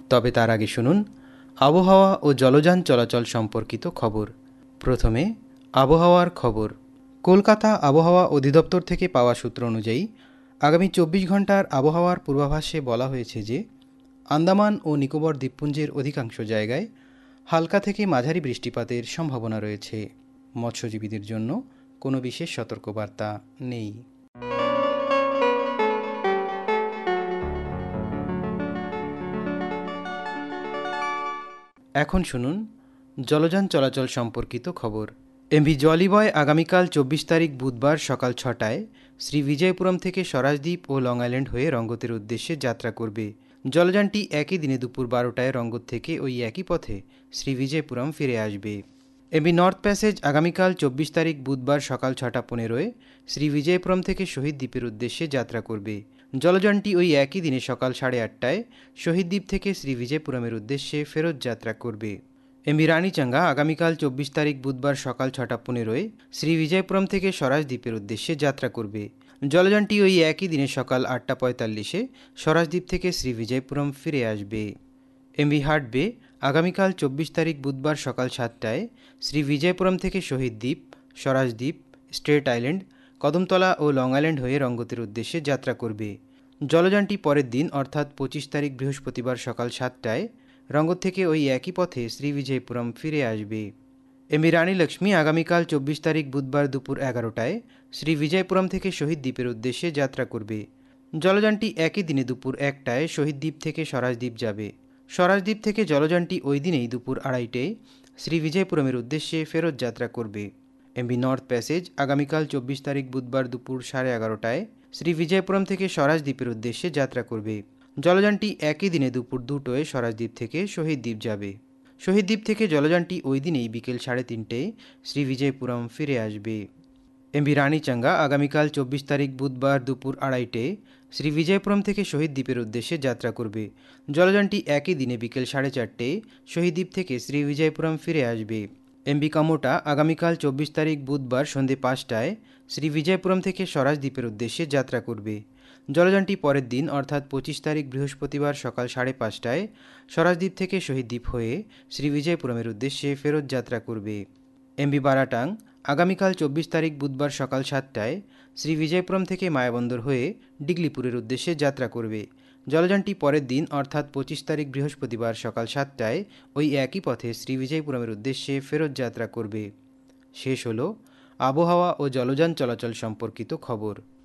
তবে তার আগে শুনুন আবহাওয়া ও জলযান চলাচল সম্পর্কিত খবর। প্রথমে আবহাওয়ার খবর। কলকাতা আবহাওয়া অধিদপ্তর থেকে পাওয়া সূত্র অনুযায়ী আগামী 24 ঘন্টার আবহাওয়ার পূর্বাভাসে বলা হয়েছে যে আন্দামান ও নিকোবর দ্বীপপুঞ্জের অধিকাংশ জায়গায় হালকা থেকে মাঝারি বৃষ্টিপাতের সম্ভাবনা রয়েছে। মৎস্যজীবীদের জন্য কোনো বিশেষ সতর্কবার্তা নেই। এখন শুনুন জলযান চলাচল সম্পর্কিত খবর। এমভি জলিবয় আগামীকাল 24 তারিখ বুধবার সকাল 6টায় শ্রী বিজয়পুরম থেকে স্বরাজদ্বীপ ও লং আইল্যান্ড হয়ে রঙ্গতের উদ্দেশ্যে যাত্রা করবে। জলযানটি একই দিনে দুপুর 12টায় রঙ্গত থেকে ওই একই পথে শ্রী বিজয়পুরম ফিরে আসবে। এমভি নর্থ প্যাসেজ আগামীকাল 24 তারিখ বুধবার সকাল 6:15 শ্রী বিজয়পুরম থেকে শহীদ দ্বীপের উদ্দেশ্যে যাত্রা করবে। জলযানটি ওই একই দিনে সকাল 8:30টায় শহীদ দ্বীপ থেকে শ্রী বিজয়পুরমের উদ্দেশ্যে ফেরত যাত্রা করবে। এমভি রানীচাঙ্গা আগামীকাল 24 তারিখ বুধবার সকাল 6:15 শ্রী বিজয়পুরম থেকে স্বরাজদ্বীপের উদ্দেশ্যে যাত্রা করবে। জলযানটি ওই একই দিনে সকাল 8:45 স্বরাজদ্বীপ থেকে শ্রী বিজয়পুরম ফিরে আসবে। এমভি হার্ট বে আগামীকাল 24 তারিখ বুধবার সকাল 7টায় শ্রী বিজয়পুরম থেকে শহীদ দ্বীপ, স্বরাজদ্বীপ, স্ট্রেট আইল্যান্ড, কদমতলা ও লং আইল্যান্ড হয়ে রঙ্গতের উদ্দেশ্যে যাত্রা করবে। জলযানটি পরের দিন অর্থাৎ 25 তারিখ বৃহস্পতিবার সকাল 7টায় রঙ্গত থেকে ওই একই পথে শ্রী বিজয়পুরম ফিরে আসবে। এমভি রানী লক্ষ্মী আগামীকাল 24 তারিখ বুধবার দুপুর 11টায় শ্রী বিজয়পুরম থেকে শহীদ দ্বীপের উদ্দেশ্যে যাত্রা করবে। জলযানটি একই দিনে দুপুর 1টায় শহীদ দ্বীপ থেকে স্বরাজদ্বীপ যাবে। স্বরাজদ্বীপ থেকে জলযানটি ওই দিনেই দুপুর 2:30টায় শ্রী বিজয়পুরমের উদ্দেশ্যে ফেরত যাত্রা করবে। এমভি নর্থ প্যাসেজ আগামীকাল 24 তারিখ বুধবার দুপুর 11:30টায় শ্রী বিজয়পুরম থেকে স্বরাজদ্বীপের উদ্দেশ্যে যাত্রা করবে। জলযানটি একই দিনে দুপুর 2টায় স্বরাজদ্বীপ থেকে শহীদ দ্বীপ যাবে। শহীদ দ্বীপ থেকে জলযানটি ওই দিনেই বিকেল 3:30টায় শ্রী বিজয়পুরম ফিরে আসবে। এমভি রানীচাঙ্গা আগামীকাল 24 তারিখ বুধবার দুপুর 2:30টায় শ্রী বিজয়পুরম থেকে শহীদ দ্বীপের উদ্দেশ্যে যাত্রা করবে। জলযানটি একই দিনে বিকেল 4:30টায় শহীদ দ্বীপ থেকে শ্রী বিজয়পুরম ফিরে আসবে। এমভি কামোটা আগামীকাল 24 তারিখ বুধবার সন্ধে 5টায় শ্রী বিজয়পুরম থেকে স্বরাজদ্বীপের উদ্দেশ্যে যাত্রা করবে। জলযানটি পরের দিন অর্থাৎ 25 তারিখ বৃহস্পতিবার সকাল 5:30টায় স্বরাজদ্বীপ থেকে শহীদ দ্বীপ হয়ে শ্রী বিজয়পুরমের উদ্দেশ্যে ফেরত যাত্রা করবে। এমভি বারাটাং আগামীকাল 24 তারিখ বুধবার সকাল 7টায় শ্রী বিজয়পুরম থেকে মায়াবন্দর হয়ে ডিগলিপুরের উদ্দেশ্যে যাত্রা করবে। জলযানটি পরের দিন অর্থাৎ 25 তারিখ বৃহস্পতিবার সকাল 7টায় ওই একই পথে শ্রী বিজয়পুরমের উদ্দেশ্যে ফেরত যাত্রা করবে। শেষ হলো আবহাওয়া ও জলযান চলাচল সম্পর্কিত খবর।